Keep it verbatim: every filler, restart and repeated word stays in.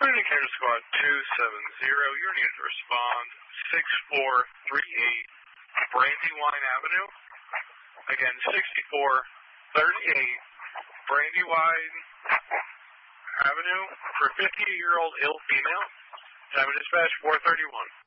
Clinic Care Squad two seven zero, your need to respond, six four three eight Brandywine Avenue. Again, sixty-four thirty-eight Brandywine Avenue for fifty-year-old ill female. Time of dispatch four thirty-one.